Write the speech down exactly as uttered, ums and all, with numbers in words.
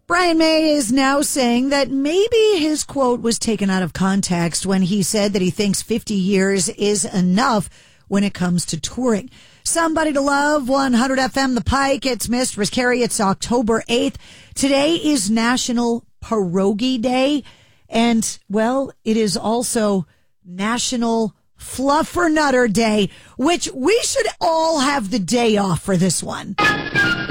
Brian May is now saying that maybe his quote was taken out of context when he said that he thinks fifty years is enough when it comes to touring. Somebody to Love, one hundred F M, The Pike. It's Mistress Carrie. It's October eighth. Today is National Pierogi Day. And, well, it is also National Fluffernutter Day, which we should all have the day off for this one.